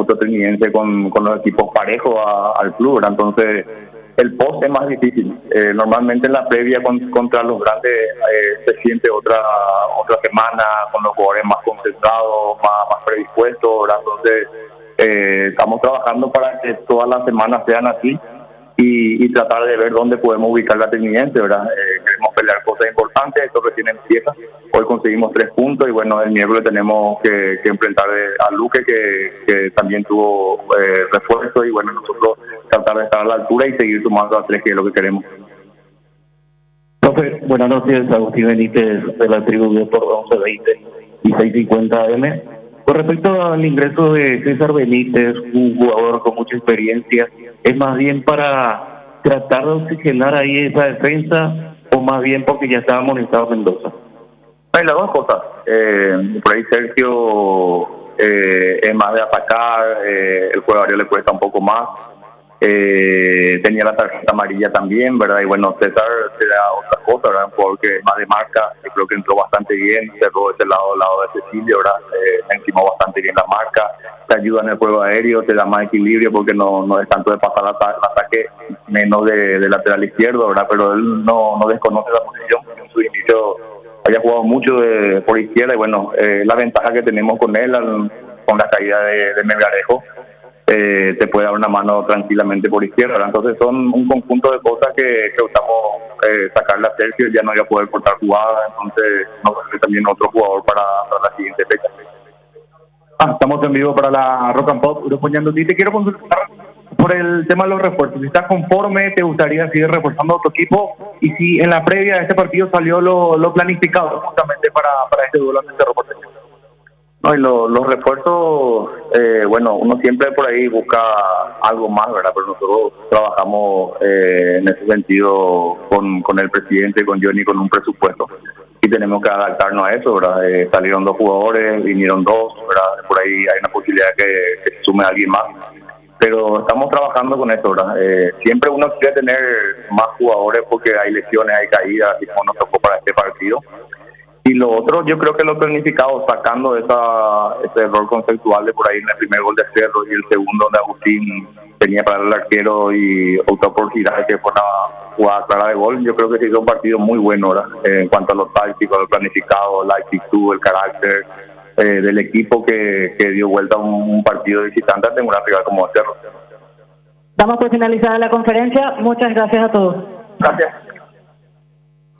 presupuesto trinidense con los equipos parejos al club, ¿verdad? Entonces el post es más difícil. Normalmente en la previa contra los grandes se siente otra semana con los jugadores más concentrados, más predispuestos, ¿verdad? Entonces estamos trabajando para que todas las semanas sean así y tratar de ver dónde podemos ubicar la Trinidense, ¿verdad? Queremos pelear cosas importantes, esto recién empieza. Hoy conseguimos 3 puntos y bueno, el miércoles tenemos que enfrentar a Luque que también tuvo refuerzo y bueno, nosotros tratar de estar a la altura y seguir sumando a 3, que es lo que queremos. Profe, buenas noches, Agustín Benítez de la tribu de por 1120 y 650 AM. Con respecto al ingreso de César Benítez, un jugador con mucha experiencia, ¿es más bien para tratar de oxigenar ahí esa defensa o más bien porque ya estaba amonestado Mendoza? Hay las dos cosas. Por ahí Sergio es más de atacar, el jugador le cuesta un poco más. Tenía la tarjeta amarilla también, ¿verdad? Y bueno, César te da otra cosa, ¿verdad? Un jugador que más de marca, yo creo que entró bastante bien, cerró ese lado de Cecilio, ¿verdad? Encimó bastante bien la marca, te ayuda en el juego aéreo, te da más equilibrio porque no es tanto de pasar el ataque, menos de lateral izquierdo, ¿verdad? Pero él no desconoce la posición, en su inicio había jugado mucho por izquierda y bueno, la ventaja que tenemos con él, con la caída de Melgarejo, te puede dar una mano tranquilamente por izquierda, ¿verdad? Entonces son un conjunto de cosas que estamos sacarle a Sergio, ya no voy a poder cortar jugadas, entonces no sé, también otro jugador para la siguiente fecha. Estamos en vivo para la Rock and Pop Grupo Ñandutí. Te quiero consultar por el tema de los refuerzos. Si estás conforme, ¿te gustaría seguir reforzando tu equipo? Y si en la previa de este partido salió lo planificado justamente para este duelo ante Cerro Porteño. No, y los refuerzos, bueno, uno siempre por ahí busca algo más, ¿verdad? Pero nosotros trabajamos en ese sentido con el presidente, con Johnny, con un presupuesto. Y tenemos que adaptarnos a eso, ¿verdad? Salieron 2 jugadores, vinieron 2, ¿verdad? Por ahí hay una posibilidad que se sume alguien más. Pero estamos trabajando con eso, ¿verdad? Siempre uno quiere tener más jugadores porque hay lesiones, hay caídas, y como nos tocó para este partido. Y lo otro, yo creo que lo planificado, sacando ese error conceptual de por ahí en el primer gol de Cerro y el segundo donde Agustín tenía para el arquero y optó por girar, que fue una jugada clara de gol. Yo creo que se hizo un partido muy bueno, ¿verdad? En cuanto a lo táctico, lo planificado, la actitud, el carácter del equipo que dio vuelta a un partido visitante ante una rival como Cerro. Damos por finalizada la conferencia. Muchas gracias a todos. Gracias.